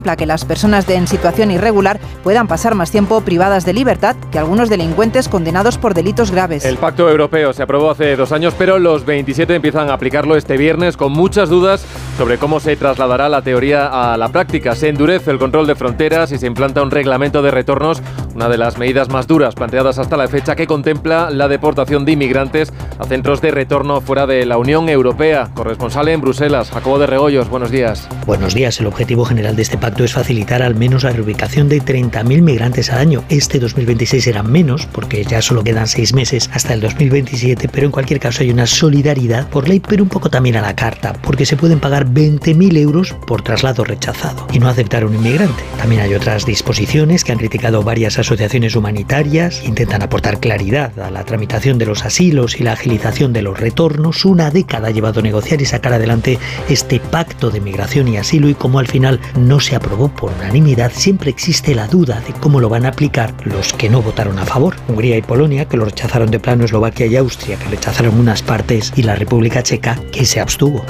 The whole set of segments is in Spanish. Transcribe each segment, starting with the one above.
que las personas en situación irregular puedan pasar más tiempo privadas de libertad que algunos delincuentes condenados por delitos graves. El Pacto Europeo se aprobó hace 2 años, pero los 27 empiezan a aplicarlo este viernes con muchas dudas sobre cómo se trasladará la teoría a la práctica. Se endurece el control de fronteras y se implanta un reglamento de retornos, una de las medidas más duras planteadas hasta la fecha, que contempla la deportación de inmigrantes a centros de retorno fuera de la Unión Europea. Corresponsal en Bruselas, Jacobo de Regoyos, buenos días. Buenos días. El objetivo general de este pacto es facilitar al menos la reubicación de 30.000 migrantes al año. Este 2026 serán menos, porque ya solo quedan 6 meses hasta el 2027, pero en cualquier caso hay una solidaridad por ley, pero un poco también a la carta, porque se pueden pagar 20.000 euros por traslado rechazado y no aceptar a un inmigrante. También hay otras disposiciones que han criticado varias asociaciones humanitarias, intentan aportar claridad a la tramitación de los asilos y la agilización de los retornos. Una década ha llevado a negociar y sacar adelante este pacto de migración y asilo, y como al final no se aprobó por unanimidad, siempre existe la duda de cómo lo van a aplicar los que no votaron a favor. Hungría y Polonia, que lo rechazaron de plano, Eslovaquia y Austria, que rechazaron unas partes, y la República Checa, que se abstuvo.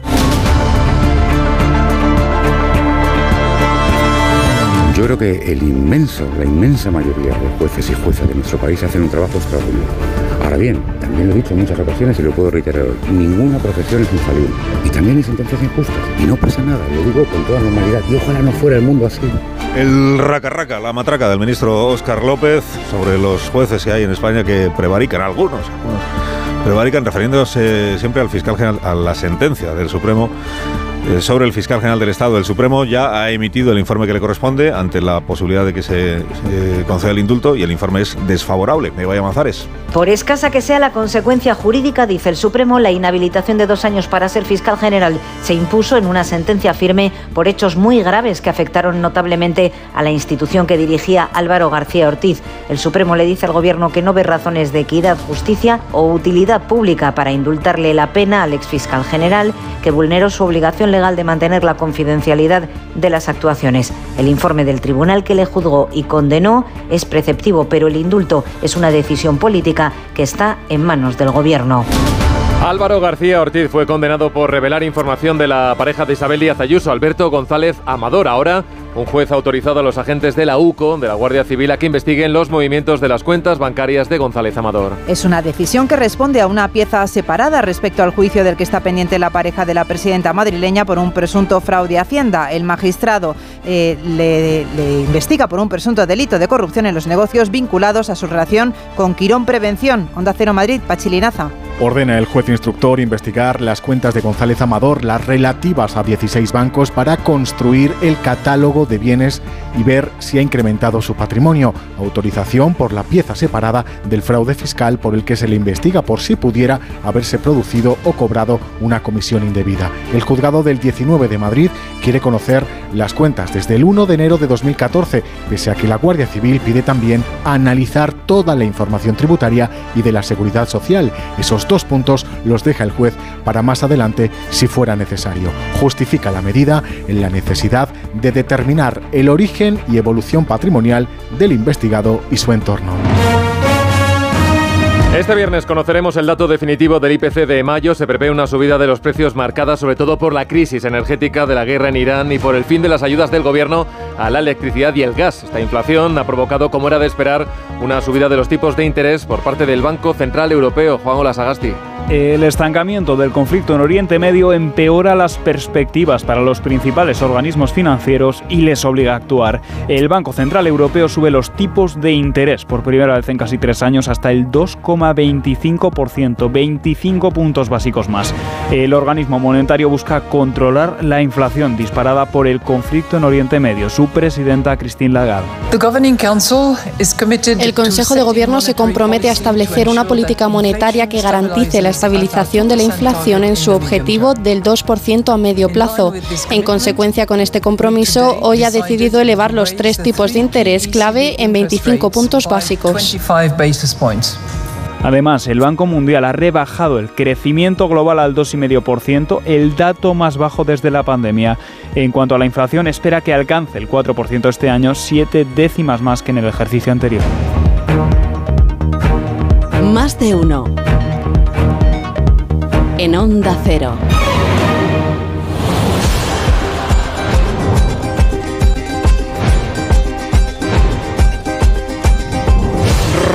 Yo creo que la inmensa mayoría de jueces y juezas de nuestro país hacen un trabajo extraordinario. Ahora bien, también lo he dicho en muchas ocasiones y lo puedo reiterar hoy, ninguna profesión es infalible. Y también hay sentencias injustas. Y no pasa nada, lo digo con toda normalidad. Y ojalá no fuera el mundo así. El raca-raca, la matraca del ministro Óscar López sobre los jueces que hay en España que prevarican, algunos prevarican, refiriéndose siempre al fiscal general, a la sentencia del Supremo sobre el fiscal general del Estado. El Supremo ya ha emitido el informe que le corresponde ante la posibilidad de que se conceda el indulto, y el informe es desfavorable. Vaya Manzares. Por escasa que sea la consecuencia jurídica, dice el Supremo, la inhabilitación de 2 años para ser fiscal general se impuso en una sentencia firme por hechos muy graves que afectaron notablemente a la institución que dirigía Álvaro García Ortiz. El Supremo le dice al Gobierno que no ve razones de equidad, justicia o utilidad pública para indultarle la pena al exfiscal general, que vulneró su obligación legal de mantener la confidencialidad de las actuaciones. El informe del tribunal que le juzgó y condenó es preceptivo, pero el indulto es una decisión política que está en manos del Gobierno. Álvaro García Ortiz fue condenado por revelar información de la pareja de Isabel Díaz Ayuso, Alberto González Amador. Ahora, un juez ha autorizado a los agentes de la UCO, de la Guardia Civil, a que investiguen los movimientos de las cuentas bancarias de González Amador. Es una decisión que responde a una pieza separada respecto al juicio del que está pendiente la pareja de la presidenta madrileña por un presunto fraude a Hacienda. El magistrado le investiga por un presunto delito de corrupción en los negocios vinculados a su relación con Quirón Prevención. Onda Cero Madrid, Pachi Linaza. Ordena el juez instructor investigar las cuentas de González Amador, las relativas a 16 bancos, para construir el catálogo de bienes y ver si ha incrementado su patrimonio. Autorización por la pieza separada del fraude fiscal por el que se le investiga por si pudiera haberse producido o cobrado una comisión indebida. El juzgado del 19 de Madrid quiere conocer las cuentas desde el 1 de enero de 2014, pese a que la Guardia Civil pide también analizar toda la información tributaria y de la seguridad social. Esos 2 puntos los deja el juez para más adelante si fuera necesario. Justifica la medida en la necesidad de determinar el origen y evolución patrimonial del investigado y su entorno. Este viernes conoceremos el dato definitivo del IPC de mayo. Se prevé una subida de los precios marcada sobre todo por la crisis energética de la guerra en Irán y por el fin de las ayudas del gobierno a la electricidad y el gas. Esta inflación ha provocado, como era de esperar, una subida de los tipos de interés por parte del Banco Central Europeo. Juan Ola Sagasti. El estancamiento del conflicto en Oriente Medio empeora las perspectivas para los principales organismos financieros y les obliga a actuar. El Banco Central Europeo sube los tipos de interés por primera vez en casi 3 años hasta el 2,25%, 25 puntos básicos más. El organismo monetario busca controlar la inflación disparada por el conflicto en Oriente Medio. Su presidenta, Christine Lagarde. El Consejo de Gobierno se compromete a establecer una política monetaria que garantice la estabilización de la inflación en su objetivo del 2% a medio plazo. En consecuencia con este compromiso, hoy ha decidido elevar los 3 tipos de interés clave en 25 puntos básicos. Además, el Banco Mundial ha rebajado el crecimiento global al 2,5%, el dato más bajo desde la pandemia. En cuanto a la inflación, espera que alcance el 4% este año, 7 décimas más que en el ejercicio anterior. Más de uno. En Onda Cero.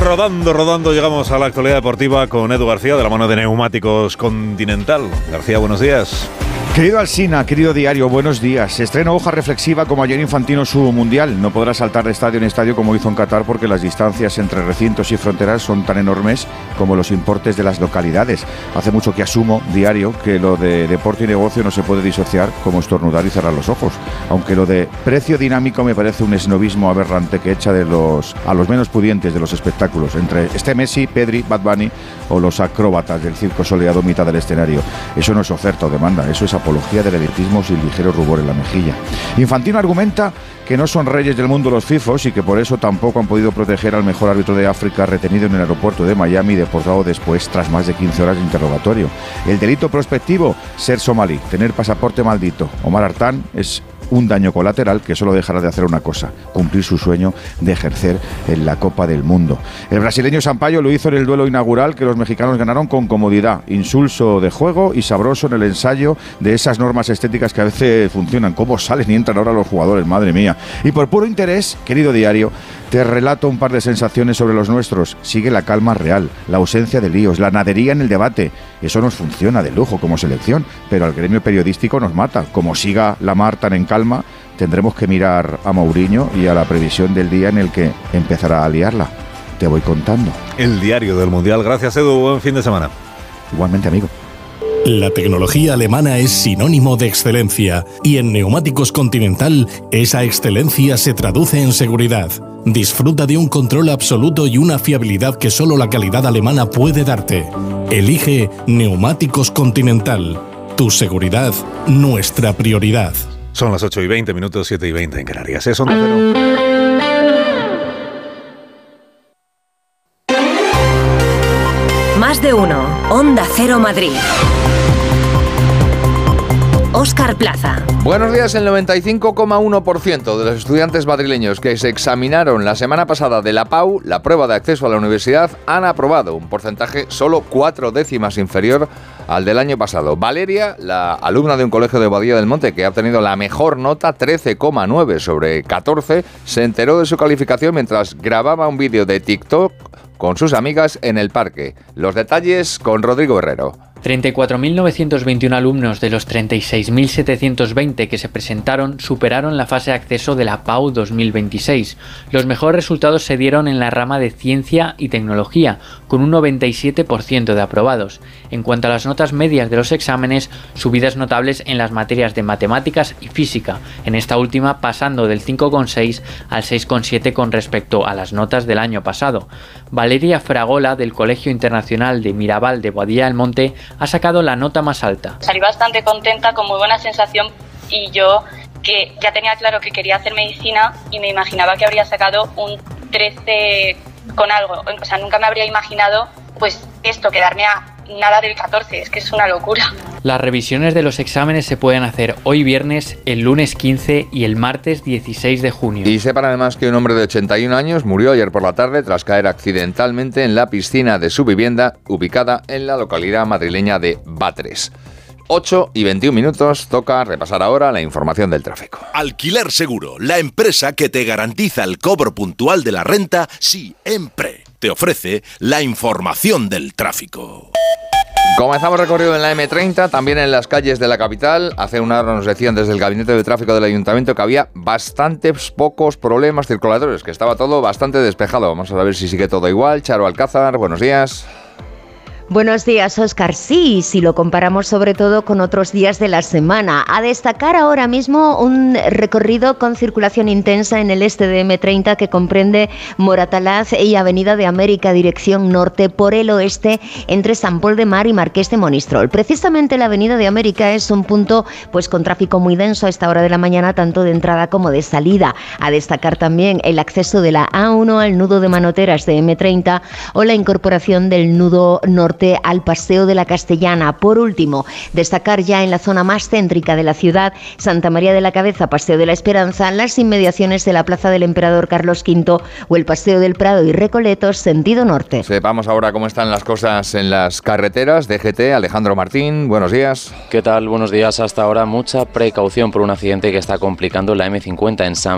Rodando, llegamos a la actualidad deportiva con Edu García, de la mano de Neumáticos Continental. García, buenos días. Querido Alsina, querido diario, buenos días. Estreno hoja reflexiva como ayer Infantino su mundial. No podrá saltar de estadio en estadio como hizo en Qatar porque las distancias entre recintos y fronteras son tan enormes como los importes de las localidades. Hace mucho que asumo, diario, que lo de deporte y negocio no se puede disociar como estornudar y cerrar los ojos. Aunque lo de precio dinámico me parece un esnovismo aberrante que echa a los menos pudientes de los espectáculos, entre este Messi, Pedri, Bad Bunny o los acróbatas del circo soleado mitad del escenario. Eso no es oferta o demanda, eso es apología del elitismo sin ligero rubor en la mejilla. Infantino argumenta que no son reyes del mundo los FIFOs y que por eso tampoco han podido proteger al mejor árbitro de África retenido en el aeropuerto de Miami y deportado después tras más de 15 horas de interrogatorio. El delito prospectivo, ser somalí, tener pasaporte maldito. Omar Artán es un daño colateral que solo dejará de hacer una cosa, cumplir su sueño de ejercer en la Copa del Mundo. El brasileño Sampaio lo hizo en el duelo inaugural que los mexicanos ganaron con comodidad, insulso de juego y sabroso en el ensayo de esas normas estéticas que a veces funcionan. ¿Cómo salen y entran ahora los jugadores? Madre mía. Y por puro interés, querido diario, te relato un par de sensaciones sobre los nuestros. Sigue la calma real, la ausencia de líos, la nadería en el debate. Eso nos funciona de lujo como selección, pero al gremio periodístico nos mata. Como siga la mar tan en calma, tendremos que mirar a Mourinho y a la previsión del día en el que empezará a liarla. Te voy contando. El diario del Mundial. Gracias, Edu. Buen fin de semana. Igualmente, amigo. La tecnología alemana es sinónimo de excelencia y en Neumáticos Continental esa excelencia se traduce en seguridad. Disfruta de un control absoluto y una fiabilidad que solo la calidad alemana puede darte. Elige Neumáticos Continental. Tu seguridad, nuestra prioridad. Son las 8:20, 7:20 en Canarias. Es Onda Cero. Más de uno. Onda Cero Madrid. Óscar Plaza. Buenos días. El 95,1% de los estudiantes madrileños que se examinaron la semana pasada de la PAU, la prueba de acceso a la universidad, han aprobado, un porcentaje solo 4 décimas inferior al del año pasado. Valeria, la alumna de un colegio de Boadilla del Monte que ha obtenido la mejor nota, 13,9 sobre 14, se enteró de su calificación mientras grababa un vídeo de TikTok con sus amigas en el parque. Los detalles con Rodrigo Herrero. 34.921 alumnos de los 36.720 que se presentaron superaron la fase de acceso de la PAU 2026. Los mejores resultados se dieron en la rama de Ciencia y Tecnología, con un 97% de aprobados. En cuanto a las notas medias de los exámenes, subidas notables en las materias de Matemáticas y Física, en esta última pasando del 5,6 al 6,7 con respecto a las notas del año pasado. Valeria Fragola, del Colegio Internacional de Mirabal de Boadilla del Monte, ha sacado la nota más alta. Salí bastante contenta, con muy buena sensación, y yo que ya tenía claro que quería hacer medicina y me imaginaba que habría sacado un 13 con algo. O sea, nunca me habría imaginado pues esto, quedarme a nada del 14, es que es una locura. Las revisiones de los exámenes se pueden hacer hoy viernes, el lunes 15 y el martes 16 de junio. Y sepan además que un hombre de 81 años murió ayer por la tarde tras caer accidentalmente en la piscina de su vivienda ubicada en la localidad madrileña de Batres. 8:21, toca repasar ahora la información del tráfico. Alquiler Seguro, la empresa que te garantiza el cobro puntual de la renta siempre. Te ofrece la información del tráfico. Comenzamos recorrido en la M30, también en las calles de la capital. Hace una hora nos decían desde el Gabinete de Tráfico del Ayuntamiento que había bastantes pocos problemas circulatorios, que estaba todo bastante despejado. Vamos a ver si sigue todo igual. Charo Alcázar, buenos días. Buenos días, Óscar. Sí, si lo comparamos sobre todo con otros días de la semana. A destacar ahora mismo un recorrido con circulación intensa en el este de M30 que comprende Moratalaz y Avenida de América, dirección norte, por el oeste, entre San Pol de Mar y Marqués de Monistrol. Precisamente la Avenida de América es un punto pues con tráfico muy denso a esta hora de la mañana, tanto de entrada como de salida. A destacar también el acceso de la A1 al nudo de Manoteras de M30 o la incorporación del nudo norte al Paseo de la Castellana. Por último, destacar ya en la zona más céntrica de la ciudad, Santa María de la Cabeza, Paseo de la Esperanza, las inmediaciones de la Plaza del Emperador Carlos V o el Paseo del Prado y Recoletos, sentido norte. Sepamos ahora cómo están las cosas en las carreteras. DGT, Alejandro Martín, buenos días. ¿Qué tal? Buenos días. Hasta ahora mucha precaución por un accidente que está complicando la M50 en San